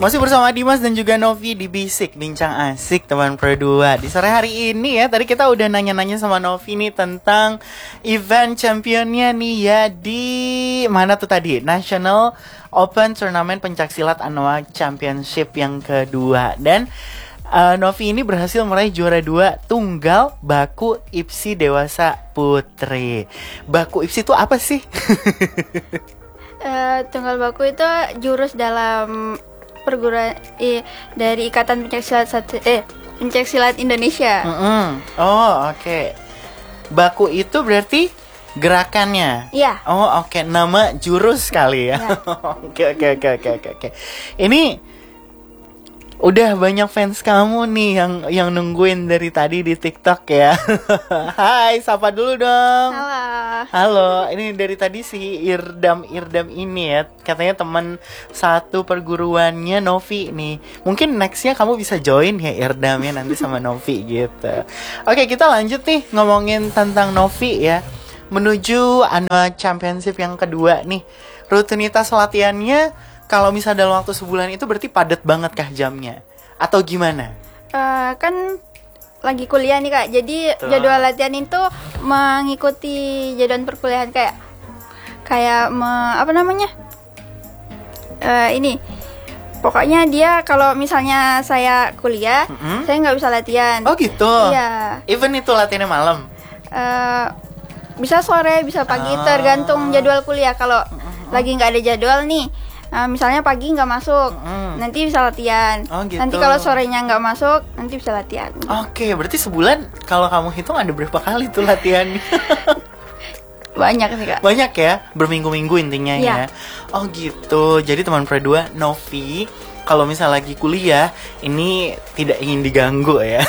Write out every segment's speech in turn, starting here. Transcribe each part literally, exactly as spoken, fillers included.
Masih bersama Dimas dan juga Novi di Bisik, bincang asik teman Pro dua. Di sore hari ini ya, tadi kita udah nanya-nanya sama Novi nih tentang event championnya nih ya di mana tuh tadi? National Open Turnamen Pencaksilat Anoa Championship yang kedua. Dan uh, Novi ini berhasil meraih juara dua tunggal Baku I P S I Dewasa Putri. Baku I P S I itu apa sih? uh, tunggal Baku itu jurus dalam perguruan eh, dari Ikatan Pencaksilat eh Pencaksilat Indonesia. Mm-hmm. Oh oke. Okay. Baku itu berarti gerakannya. Iya. Oh oke, okay. Nama jurus kali ya. Oke oke oke oke oke. Ini udah banyak fans kamu nih yang yang nungguin dari tadi di TikTok ya. Hai, sapa dulu dong. Halo. Halo, ini dari tadi si Irdam Irdam ini ya, katanya teman satu perguruannya Novi nih. Mungkin nextnya kamu bisa join ya Irdamnya nanti sama Novi gitu. Oke, kita lanjut nih ngomongin tentang Novi ya. Menuju Anoa Championship yang kedua nih. Rutinitas latihannya kalau misal dalam waktu sebulan itu berarti padat banget kah jamnya? Atau gimana? Uh, kan lagi kuliah nih Kak, jadi Tuh. jadwal latihan itu mengikuti jadwal perkuliahan kayak kayak me, apa namanya? Uh, ini pokoknya dia kalau misalnya saya kuliah, mm-hmm. saya nggak bisa latihan. Oh gitu? Iya. Even itu latihannya malam? Uh, bisa sore, bisa pagi, oh. tergantung jadwal kuliah. Kalau mm-hmm. lagi nggak ada jadwal nih, Uh, misalnya pagi nggak masuk, mm. nanti bisa latihan. Oh, gitu. Nanti kalau sorenya nggak masuk, nanti bisa latihan. Oke, okay, berarti sebulan kalau kamu hitung ada berapa kali tuh latihan? Banyak sih Kak. Banyak ya, berminggu-minggu intinya ya. ya. Oh gitu. Jadi teman Pro dua, Novi kalau misal lagi kuliah ini tidak ingin diganggu ya.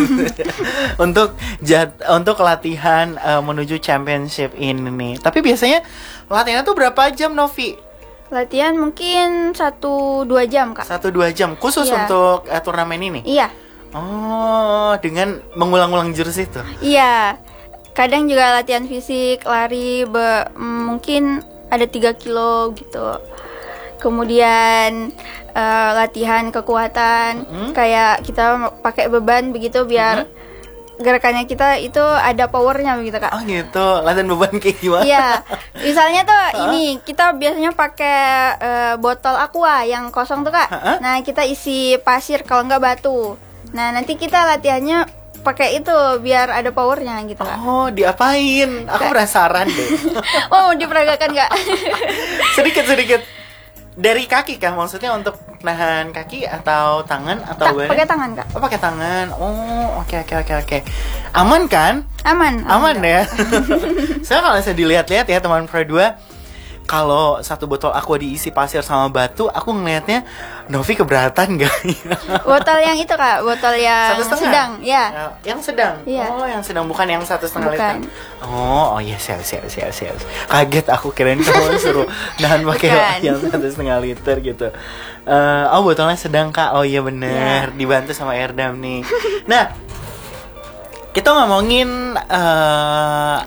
untuk jad, untuk latihan uh, menuju championship ini nih. Tapi biasanya latihannya tuh berapa jam Novi? Latihan mungkin satu dua jam Kak. Satu dua jam khusus iya. untuk uh, turnamen ini? Iya. Oh, dengan mengulang-ulang jurus itu? Iya. Kadang juga latihan fisik, lari, be, mungkin ada tiga kilo gitu. Kemudian uh, latihan kekuatan, mm-hmm. kayak kita pakai beban begitu biar mm-hmm. gerakannya kita itu ada powernya begitu Kak. Oh gitu, latihan beban kayak gimana? Iya, misalnya tuh huh? ini kita biasanya pakai uh, botol aqua yang kosong tuh Kak. Huh? Nah kita isi pasir kalau nggak batu. Nah nanti kita latihannya pakai itu biar ada powernya gitu Kak. Oh diapain? Aku penasaran deh. Oh diperagakan Kak? sedikit sedikit. Dari kaki kah maksudnya untuk nahan kaki atau tangan atau Ta- pakai tangan Kak. Oh pakai tangan. Oh oke oke oke oke. Aman kan? Aman. Aman, aman ya. Saya kalau saya dilihat-lihat ya teman Pro dua, kalau satu botol aqua diisi pasir sama batu, aku ngelihatnya Novi keberatan gak? Botol yang itu Kak, botol yang sedang, ya. Yang sedang. Ya. Oh, yang sedang bukan yang satu setengah bukan. liter. Oh, oh ya siap siap siap siap. Kaget aku kirain kamu suruh nahan pakai yang satu setengah liter gitu. Uh, oh botolnya sedang Kak. Oh iya bener, ya. Dibantu sama Erdam nih. Nah, kita ngomongin uh,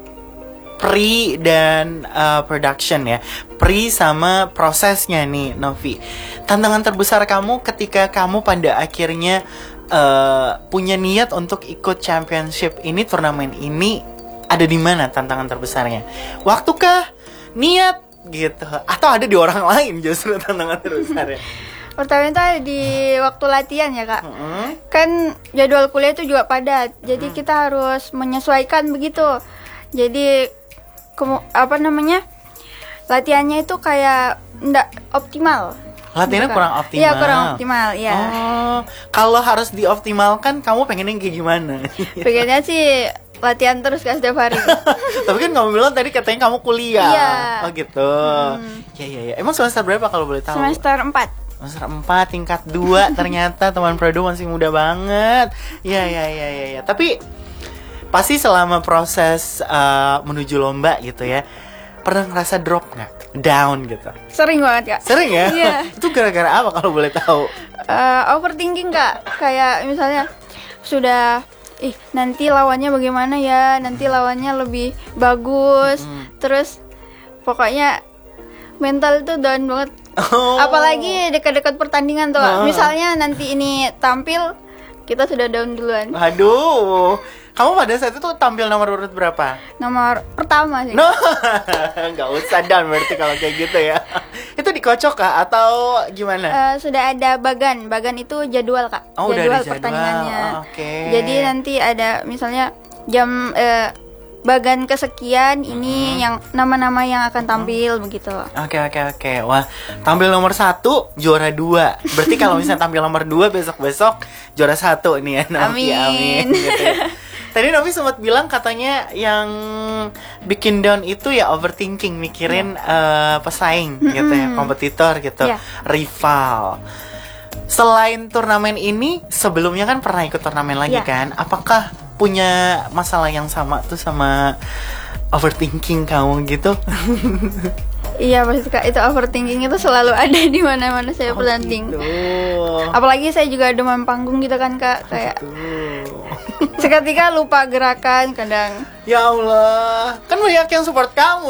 pre dan uh, production ya. Pre sama prosesnya nih Novi. Tantangan terbesar kamu ketika kamu pada akhirnya uh, punya niat untuk ikut championship ini, turnamen ini, ada di mana tantangan terbesarnya? Waktu kah? Niat gitu? Atau ada di orang lain justru tantangan terbesarnya? Pertama itu ada di waktu latihan ya Kak. Mm-hmm. Kan jadwal kuliah itu juga padat. Jadi mm. kita harus menyesuaikan begitu. Jadi kemu- apa namanya? Latihannya itu kayak enggak optimal. Latihannya gitu, kurang optimal. Iya, kurang optimal, ya. Oh, kalau harus dioptimalkan kamu pengennya kayak gimana? Pengennya sih latihan terus kan setiap hari. Tapi kan kamu bilang tadi katanya kamu kuliah. Iya. Oh gitu. Hmm. Ya ya ya. Emang semester berapa kalau boleh tahu? Semester empat. Semester empat tingkat dua ternyata teman Pro dua masih muda banget. Ya ya ya ya ya. Tapi pasti selama proses uh, menuju lomba gitu ya, pernah ngerasa drop nggak? Down gitu? Sering banget Kak. Sering ya? Iya. Itu gara-gara apa kalau boleh tahu? Uh, overthinking Kak. Kayak misalnya sudah, ih nanti lawannya bagaimana ya? Nanti lawannya lebih bagus. Mm-hmm. Terus pokoknya mental itu down banget Oh. Apalagi dekat-dekat pertandingan tuh. Nah. Misalnya nanti ini tampil, kita sudah down duluan. Aduh, kamu pada saat itu tampil nomor urut berapa? Nomor pertama sih. No, nggak usah dan berarti kalau kayak gitu ya. Itu dikocok kah atau gimana? Eh, sudah ada bagan. Bagan itu jadwal kak. Oh, udah jadwal ada jadwal. pertandingannya. Oh, oke. Jadi nanti ada misalnya jam eh, bagan kesekian ini yang nama-nama yang akan tampil begitu. Oke oke oke. Wah, tampil nomor satu juara dua. Berarti kalau misalnya tampil nomor dua besok besok juara satu nih ya. Novi. Amin. Amin. Gitu ya. Tadi Novi sempat bilang katanya yang bikin down itu ya overthinking, mikirin eh, pesaing gitu ya, kompetitor gitu, Yeah. rival. Selain turnamen ini, sebelumnya kan pernah ikut turnamen lagi Yeah. kan? Apakah punya masalah yang sama tuh sama overthinking kamu gitu? Iya pasti kak, itu overthinking itu selalu ada di mana-mana saya Oh, bertanding. gitu. Apalagi saya juga demam panggung gitu kan kak, kayak Tuh. seketika lupa gerakan kadang. Ya Allah, kan banyak yang support kamu